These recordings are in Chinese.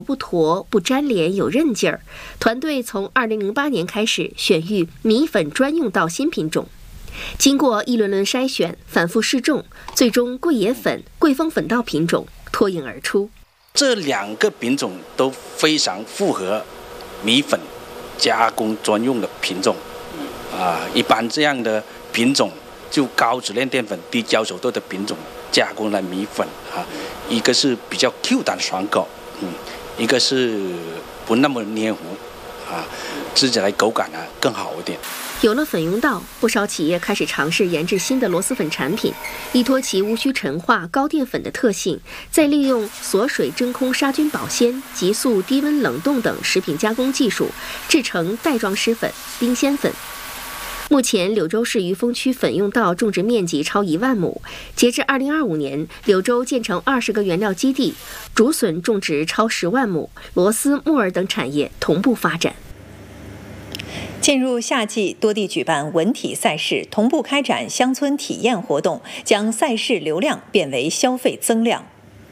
不坨不粘连，有韧劲儿。团队从2008年开始选育米粉专用稻新品种，经过一轮轮筛选，反复试种，最终桂野粉、桂风粉稻品种脱颖而出。 这2个品种都非常符合米粉加工专用的品种。一般这样的品种就高质量淀粉、低焦熟度的品种加工了米粉一个是比较 Q 弹爽口，一个是不那么黏糊吃起来口感更好一点。 有了粉用稻，不少企业开始尝试研制新的螺蛳粉产品，依托其无需陈化、高淀粉的特性，再利用锁水真空杀菌保鲜、急速低温冷冻等食品加工技术，制成袋装湿粉、冰鲜粉。目前，柳州市余丰区粉用稻种植面积超1万亩，截至2025年，柳州建成20个原料基地，竹笋种植超10万亩，螺丝、木耳等产业同步发展。 进入夏季，多地举办文体赛事，同步开展乡村体验活动，将赛事流量变为消费增量。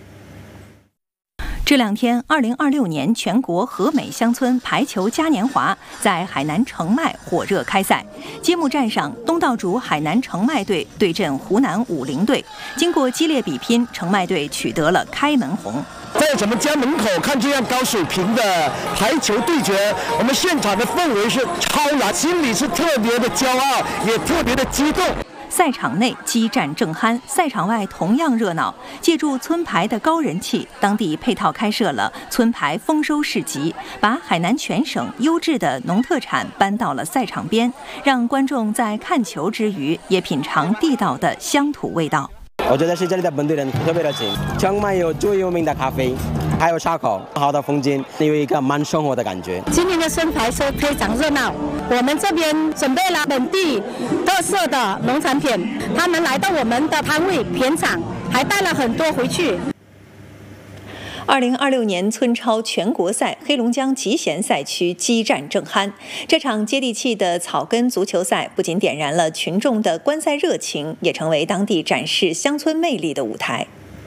这2天，2026年全国和美乡村排球嘉年华在海南澄迈火热开赛。揭幕战上，东道主海南澄迈队对阵湖南武陵队，经过激烈比拼，澄迈队取得了开门红。 在咱们家门口看这样高水平的排球对决，我们现场的氛围是超燃，心里是特别的骄傲，也特别的激动。 赛场内激战正酣，赛场外同样热闹。借助村排的高人气，当地配套开设了村排丰收市集，把海南全省优质的农特产搬到了赛场边，让观众在看球之余也品尝地道的乡土味道。 我觉得是这里的本地人特别热情。澄迈有最有名的咖啡，还有沙口，好的风景，有一个慢生活的感觉。 今年的村排是非常热闹，我们这边准备了本地特色的农产品，他们来到我们的摊位品尝，还带了很多回去。 2026年村超全国赛黑龙江集贤赛区激战正酣，这场接地气的草根足球赛不仅点燃了群众的观赛热情，也成为当地展示乡村魅力的舞台。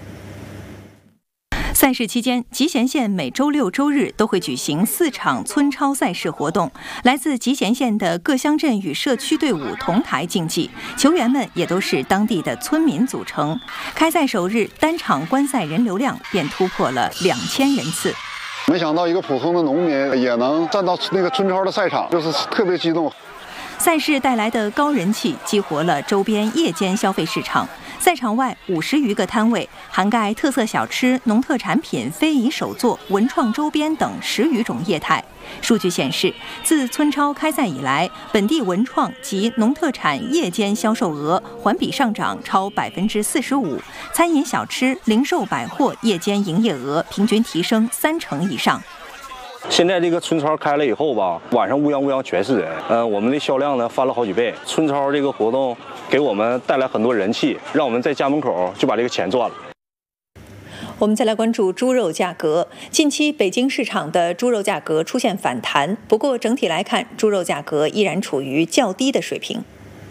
赛事期间，集贤县每周6、周日都会举行4场村超赛事活动，来自集贤县的各乡镇与社区队伍同台竞技，球员们也都是当地的村民组成。开赛首日，单场观赛人流量便突破了2000人次。 没想到一个普通的农民也能站到那个村超的赛场，就是特别激动。 赛事带来的高人气激活了周边夜间消费市场。赛场外50余个摊位，涵盖特色小吃、农特产品、非遗手作、文创周边等10余种业态。数据显示，自村超开赛以来，本地文创及农特产夜间销售额环比上涨超45%，餐饮小吃、零售百货夜间营业额平均提升3成以上。 现在这个村超开了以后吧，晚上乌泱乌泱全是人，我们的销量呢翻了好几倍。村超这个活动给我们带来很多人气，让我们在家门口就把这个钱赚了。 我们再来关注猪肉价格。近期北京市场的猪肉价格出现反弹，不过整体来看，猪肉价格依然处于较低的水平。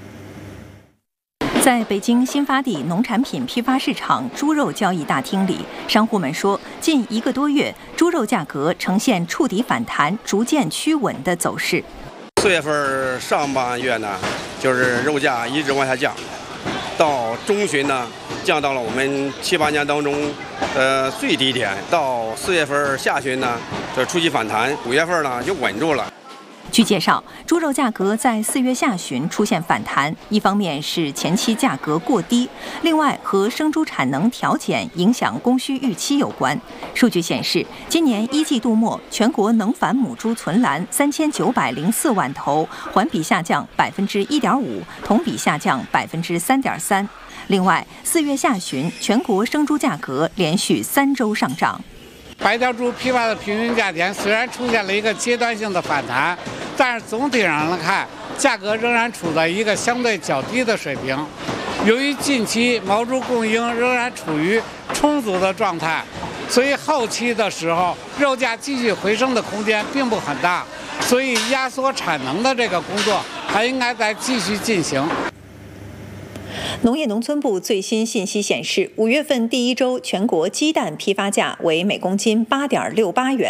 在北京新发地农产品批发市场猪肉交易大厅里，商户们说，近1个多月，猪肉价格呈现触底反弹、逐渐趋稳的走势。 4月份上半月呢，就是肉价一直往下降，到中旬呢，降到了我们7、8年当中最低点。到4月份下旬呢，这初期反弹，5月份呢就稳住了。 据介绍，猪肉价格在4月下旬出现反弹，一方面是前期价格过低，另外和生猪产能调减影响供需预期有关。数据显示，今年1季度末，全国能繁母猪存栏3904万头，环比下降1.5%，同比下降3.3%。另外，4月下旬，全国生猪价格连续3周上涨。 白条猪批发的平均价钱虽然出现了一个阶段性的反弹，但是总体上来看，价格仍然处在一个相对较低的水平。由于近期毛猪供应仍然处于充足的状态，所以后期的时候肉价继续回升的空间并不很大，所以压缩产能的这个工作还应该再继续进行。 农业农村部最新信息显示，5月份第1周全国鸡蛋批发价为每公斤8.68元。